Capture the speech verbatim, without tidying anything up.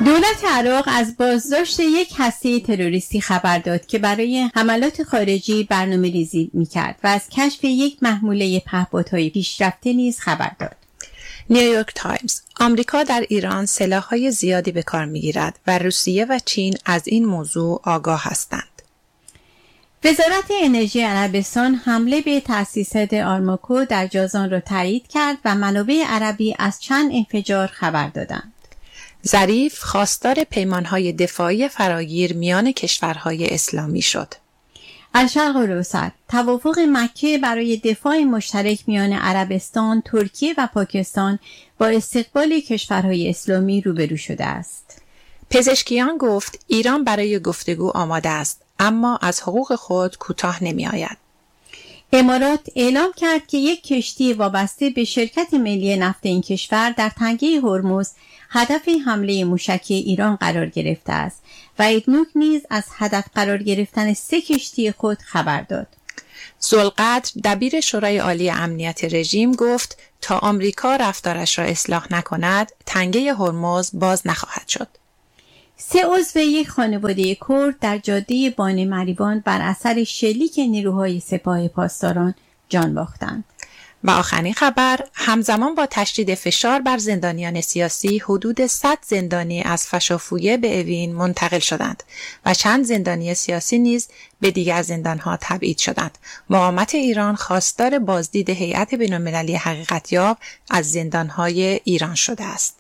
دولت عراق از بازداشت یک هسته تروریستی خبر داد که برای حملات خارجی برنامه‌ریزی می‌کرد و از کشف یک محموله پهپادهای پیشرفته نیز خبر داد. نیویورک تایمز: آمریکا در ایران سلاح‌های زیادی به کار می‌گیرد و روسیه و چین از این موضوع آگاه هستند. وزارت انرژی عربستان حمله به تأسیسات آرامکو در جازان را تایید کرد و منابع عربی از چند انفجار خبر دادند. ظریف خواستار پیمانهای دفاعی فراگیر میان کشورهای اسلامی شد. الشرق الاوسط: توافق مکه برای دفاع مشترک میان عربستان، ترکیه و پاکستان با استقبال کشورهای اسلامی روبرو شده است. پزشکیان گفت ایران برای گفتگو آماده است، اما از حقوق خود کوتاه نمی آید. امارات اعلام کرد که یک کشتی وابسته به شرکت ملی نفت این کشور در تنگه هرمز هدف حمله موشکی ایران قرار گرفته است و ایدنوک نیز از هدف قرار گرفتن سه کشتی خود خبر داد. ذوالقدر دبیر شورای عالی امنیت رژیم گفت تا آمریکا رفتارش را اصلاح نکند تنگه هرمز باز نخواهد شد. سه عضو یک خانواده کرد در جاده بان مریوان بر اثر شلیک نیروهای سپاه پاسداران جان باختند. و آخرین خبر: همزمان با تشدید فشار بر زندانیان سیاسی حدود صد زندانی از فشافویه به اوین منتقل شدند و چند زندانی سیاسی نیز به دیگر زندانها تبعید شدند. مقاومت ایران خواستار بازدید هیئت بین‌المللی حقیقت‌یاب از زندانهای ایران شده است.